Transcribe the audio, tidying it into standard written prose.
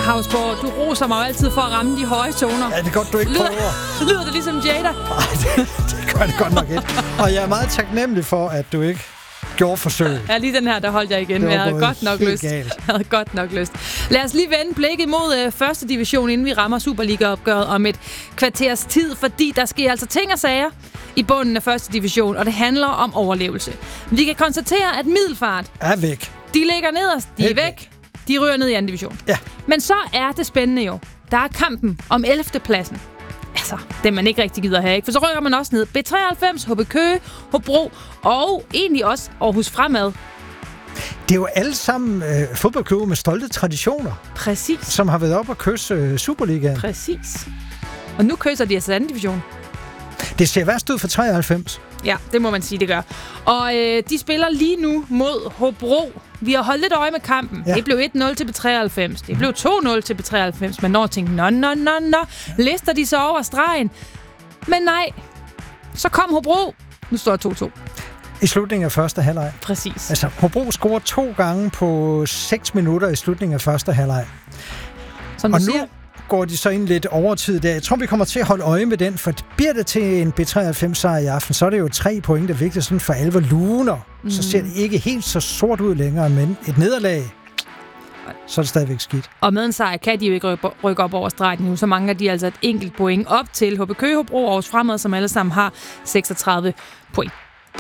Havsborg, du roser mig altid for at ramme de høje toner. Ja, det er godt, du ikke prøver. Lyder det ligesom Jada? Nej, det gør det godt nok ikke. Og jeg er meget taknemmelig for, at du ikke gjorde forsøg. Ja, lige den her, der holdt jeg igen. Jeg havde godt nok lyst. Jeg havde godt nok lyst. Lad os lige vende blikket mod første division, inden vi rammer Superliga-opgøret om et kvarters tid, fordi der sker altså ting og sager i bunden af første division, og det handler om overlevelse. Vi kan konstatere, at Middelfart er væk. De ligger nederst, de er væk. De ryger ned i anden division. Ja. Men så er det spændende jo. Der er kampen om 11. pladsen. Altså, det man ikke rigtig gider have, ikke? For så rykker man også ned. B93, HB Køge, Hobro og egentlig også Aarhus Fremad. Det er jo alle sammen fodboldklubber med stolte traditioner. Præcis. Som har været op og kysse Superligaen. Præcis. Og nu kysser de altså anden division. Det ser værst ud for 93. Ja, det må man sige, det gør. Og de spiller lige nu mod Hobro. Vi har holdt lidt øje med kampen. Ja. Det blev 1-0 til B93. Det blev 2-0 til B93. Men når tænkte, nå. Lister de så over stregen? Men nej. Så kom Hobro. Nu står det 2-2. I slutningen af første halvleg. Præcis. Altså, Hobro scorer 2 gange på 6 minutter i slutningen af første halvleg. Som du siger. Går de så ind lidt overtid der. Jeg tror, vi kommer til at holde øje med den, for bliver det til en B93-sejr i aften, så er det jo 3 point, der er vigtigt sådan for alvor luner. Så ser det ikke helt så sort ud længere, men et nederlag, så er det stadigvæk skidt. Og med en sejr kan de jo ikke rykke op over stregen nu, så mangler de altså et enkelt point op til HB Køge, Hobro og Aarhus Fremad, som alle sammen har 36 point.